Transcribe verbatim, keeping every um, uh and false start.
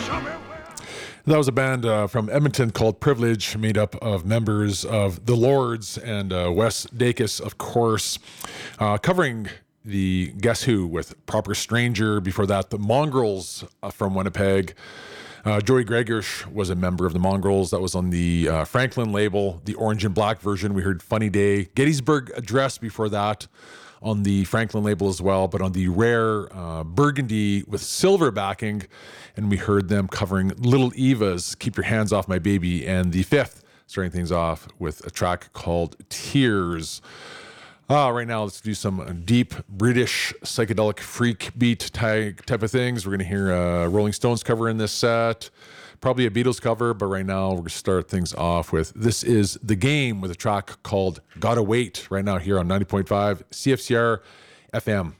That was a band uh, from Edmonton called Privilege, made up of members of The Lords and uh, Wes Dacus, of course, uh, covering the Guess Who with Proper Stranger. Before that, the Mongrels uh, from Winnipeg. Uh, Joey Gregorish was a member of the Mongrels. That was on the uh, Franklin label, the orange and black version. We heard Funny Day. Gettysburg Address before that on the Franklin label as well, but on the rare uh, burgundy with silver backing. And we heard them covering Little Eva's Keep Your Hands Off My Baby. And the fifth, starting things off with a track called Tears. Uh, right now, let's do some deep British psychedelic freak beat type, type of things. We're going to hear a Rolling Stones cover in this set, probably a Beatles cover, but right now we're going to start things off with This Is The Game with a track called Gotta Wait right now here on ninety point five C F C R F M.